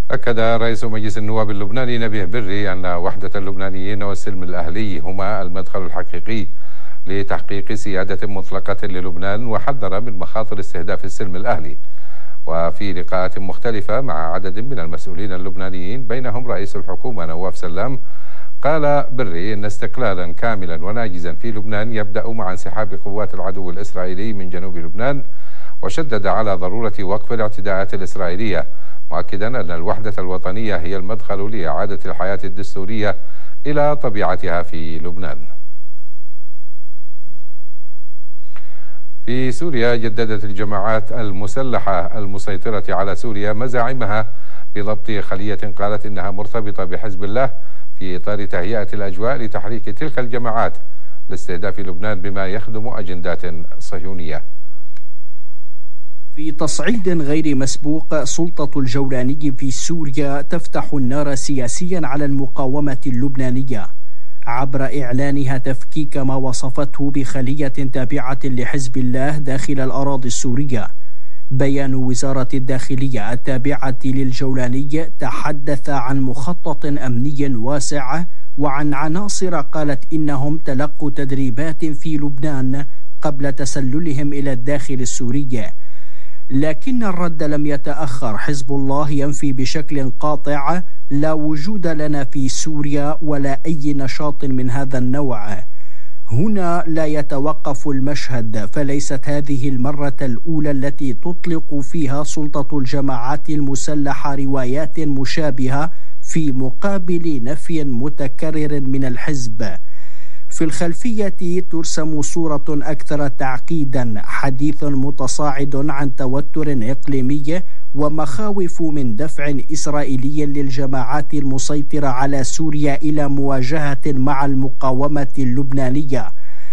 أكد رئيس مجلس النواب اللبناني نبيه بري أن وحدة اللبنانيين والسلم الأهلي هما المدخل الحقيقي لتحقيق سيادة مطلقة للبنان، وحذر من مخاطر استهداف السلم الأهلي. وفي لقاءات مختلفة مع عدد من المسؤولين اللبنانيين بينهم رئيس الحكومة نواف سلام، قال بري إن استقلالا كاملا وناجزا في لبنان يبدأ مع انسحاب قوات العدو الإسرائيلي من جنوب لبنان، وشدد على ضرورة وقف الاعتداءات الإسرائيلية، مؤكدا أن الوحدة الوطنية هي المدخل لإعادة الحياة الدستورية إلى طبيعتها في لبنان. في سوريا جددت الجماعات المسلحة المسيطرة على سوريا مزاعمها بضبط خلية قالت إنها مرتبطة بحزب الله في إطار تهيئة الأجواء لتحريك تلك الجماعات لاستهداف لبنان بما يخدم أجندات صهيونية. في تصعيد غير مسبوق، سلطة الجولاني في سوريا تفتح النار سياسيا على المقاومة اللبنانية عبر إعلانها تفكيك ما وصفته بخلية تابعة لحزب الله داخل الأراضي السورية. بيان وزارة الداخلية التابعة للجولاني تحدث عن مخطط أمني واسع وعن عناصر قالت إنهم تلقوا تدريبات في لبنان قبل تسللهم إلى الداخل السوري. لكن الرد لم يتأخر، حزب الله ينفي بشكل قاطع لا وجود لنا في سوريا ولا أي نشاط من هذا النوع. هنا لا يتوقف المشهد، فليست هذه المرة الأولى التي تطلق فيها سلطة الجماعات المسلحة روايات مشابهة في مقابل نفي متكرر من الحزب. في الخلفية ترسم صورة أكثر تعقيدا، حديث متصاعد عن توتر إقليمي ومخاوف من دفع إسرائيلي للجماعات المسيطرة على سوريا إلى مواجهة مع المقاومة اللبنانية،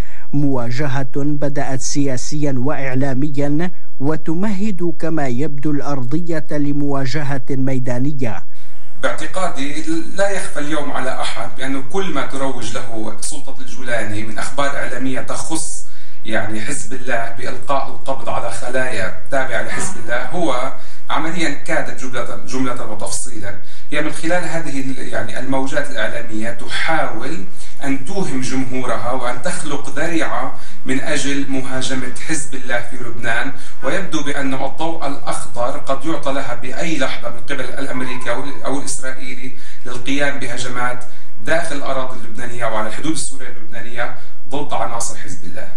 مواجهة بدأت سياسيا وإعلاميا وتمهد كما يبدو الأرضية لمواجهة ميدانية. باعتقادي لا يخفى اليوم على أحد بأنه كل ما تروج له سلطة الجولاني من أخبار إعلامية تخص حزب الله بإلقاء القبض على خلايا تابعة لحزب الله هو عمليا كادت جملة وتفصيلا هي من خلال هذه الموجات الإعلامية تحاول أن توهم جمهورها وأن تخلق ذريعة من أجل مهاجمة حزب الله في لبنان، ويبدو بأن الضوء الأخضر قد يعطى لها بأي لحظة من قبل الأمريكي أو الإسرائيلي للقيام بهجمات داخل الأراضي اللبنانية وعلى الحدود السورية اللبنانية ضد عناصر حزب الله.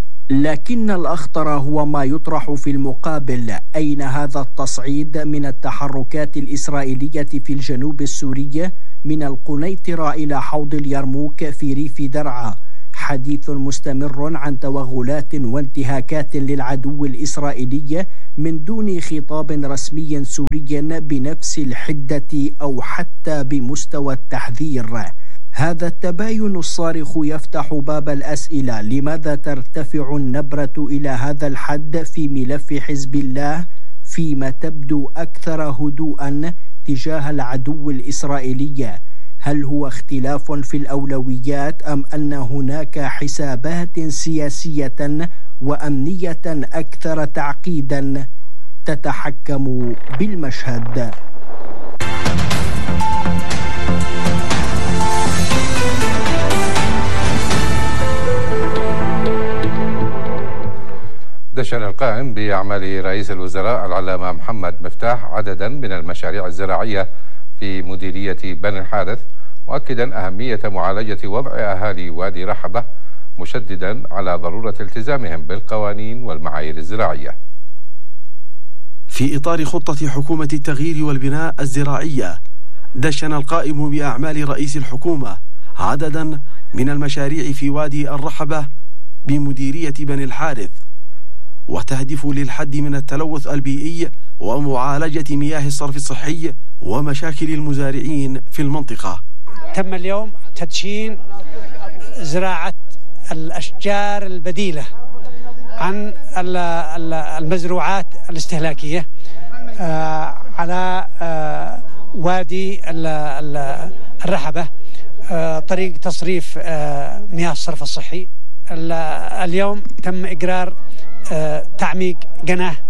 لكن الأخطر هو ما يطرح في المقابل، أين هذا التصعيد من التحركات الإسرائيلية في الجنوب السوري من القنيطرة إلى حوض اليرموك في ريف درعا؟ حديث مستمر عن توغلات وانتهاكات للعدو الإسرائيلي من دون خطاب رسمي سوري بنفس الحدة أو حتى بمستوى التحذير. هذا التباين الصارخ يفتح باب الأسئلة: لماذا ترتفع النبرة إلى هذا الحد في ملف حزب الله فيما تبدو أكثر هدوءا تجاه العدو الإسرائيلي؟ هل هو اختلاف في الأولويات أم أن هناك حسابات سياسية وأمنية أكثر تعقيدا تتحكم بالمشهد؟ دشن القائم بأعمال رئيس الوزراء العلامة محمد مفتاح عددا من المشاريع الزراعية في مديرية بني الحارث، مؤكدا أهمية معالجة وضع أهالي وادي رحبة، مشددا على ضرورة التزامهم بالقوانين والمعايير الزراعية. في إطار خطة حكومة التغيير والبناء الزراعية، دشن القائم بأعمال رئيس الحكومة عددا من المشاريع في وادي الرحبة بمديرية بني الحارث، وتهدف للحد من التلوث البيئي ومعالجة مياه الصرف الصحي ومشاكل المزارعين في المنطقة. تم اليوم تدشين زراعة الأشجار البديلة عن المزروعات الاستهلاكية على وادي الرحبة طريق تصريف مياه الصرف الصحي. اليوم تم إقرار تعميق قناة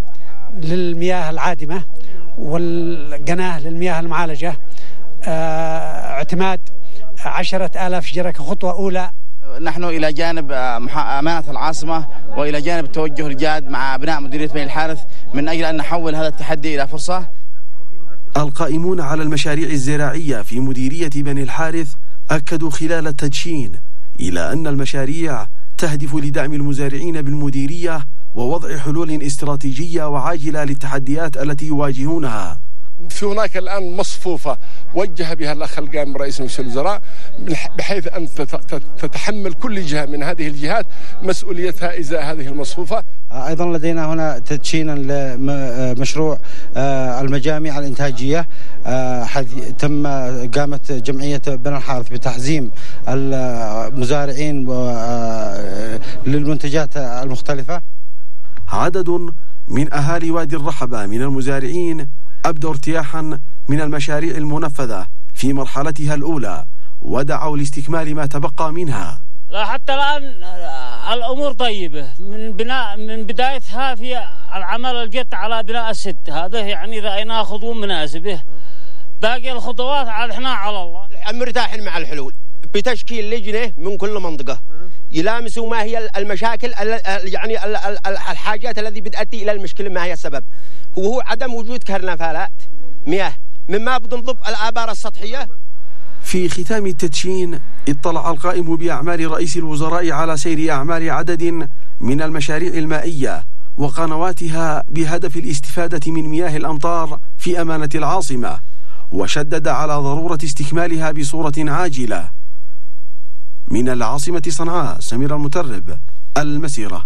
للمياه العادمة والقناة للمياه المعالجة، اعتماد 10,000 شجرة كخطوة أولى. نحن إلى جانب أمانة العاصمة وإلى جانب التوجه الجاد مع أبناء مديرية بني الحارث من أجل أن نحول هذا التحدي إلى فرصة. القائمون على المشاريع الزراعية في مديرية بني الحارث أكدوا خلال التدشين إلى أن المشاريع تهدف لدعم المزارعين بالمديرية ووضع حلول استراتيجية وعاجلة للتحديات التي يواجهونها. في هناك الآن مصفوفة وجه بها الأخ القائم رئيس مجلس الوزراء بحيث أن تتحمل كل جهة من هذه الجهات مسؤوليتها إزاء هذه المصفوفة. أيضا لدينا هنا تدشينا لمشروع المجامع الإنتاجية، تم قامت جمعية بني الحارث بتحزيم المزارعين للمنتجات المختلفة. عدد من أهالي وادي الرحبة من المزارعين أبدوا ارتياحا من المشاريع المنفذة في مرحلتها الأولى ودعوا لاستكمال ما تبقى منها. لا حتى الآن الأمور طيبة من بدايتها في العمل الجد على بناء الست، هذا يعني رأيناه خطوة مناسبة. باقي الخطوات عاد احنا على الله. مرتاحين مع الحلول بتشكيل لجنة من كل منطقة يلامسوا ما هي المشاكل، يعني الحاجات التي بتؤدي إلى المشكلة، ما هي السبب، وهو عدم وجود كرنفالات مياه مما بتنضب الآبار السطحية. في ختام التدشين اطلع القائم بأعمال رئيس الوزراء على سير أعمال عدد من المشاريع المائية وقنواتها بهدف الاستفادة من مياه الأمطار في أمانة العاصمة، وشدد على ضرورة استكمالها بصورة عاجلة. من العاصمة صنعاء، سمير المترب، المسيرة.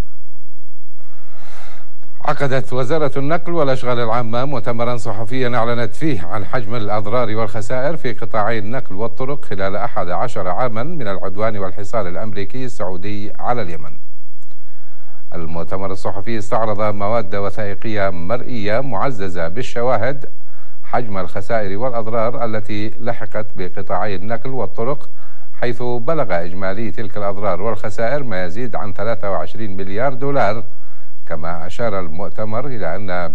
عقدت وزارة النقل والأشغال العامة مؤتمرا صحفيا أعلنت فيه عن حجم الأضرار والخسائر في قطاعي النقل والطرق خلال 11 عاما من العدوان والحصار الأمريكي السعودي على اليمن. المؤتمر الصحفي استعرض مواد وثائقية مرئية معززة بالشواهد حجم الخسائر والأضرار التي لحقت بقطاعي النقل والطرق، حيث بلغ إجمالي تلك الأضرار والخسائر ما يزيد عن 23 مليار دولار. كما أشار المؤتمر إلى أن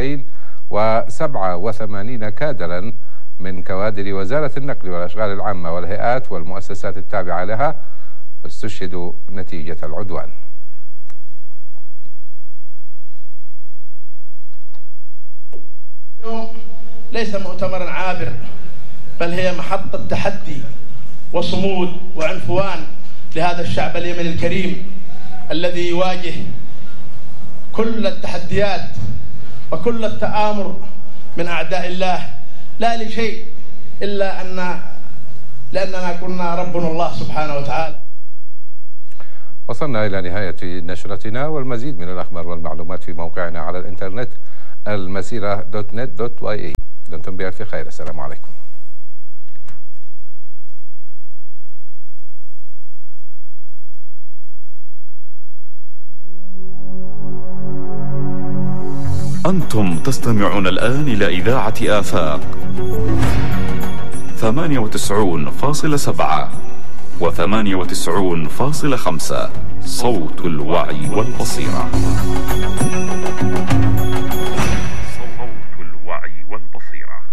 287 كادرا من كوادر وزارة النقل والأشغال العامة والهيئات والمؤسسات التابعة لها استشهدوا نتيجة العدوان. اليوم ليس مؤتمرا عابر، بل هي محطة تحدي وصمود وعنفوان لهذا الشعب اليمني الكريم الذي يواجه كل التحديات وكل التآمر من أعداء الله، لا لشيء إلا لأننا كنا ربنا الله سبحانه وتعالى. وصلنا إلى نهاية نشرتنا، والمزيد من الأخبار والمعلومات في موقعنا على الإنترنت المسيرة.net.ye. دمتم بألف خير. السلام عليكم. أنتم تستمعون الآن إلى إذاعة آفاق 98.7 و98.5 صوت الوعي والبصيرة. صوت الوعي والبصيرة.